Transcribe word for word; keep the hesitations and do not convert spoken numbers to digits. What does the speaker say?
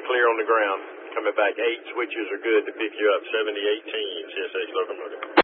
clear on the ground. Coming back, eight switches are good to pick you up. seventy eighteen, C S H locomotive.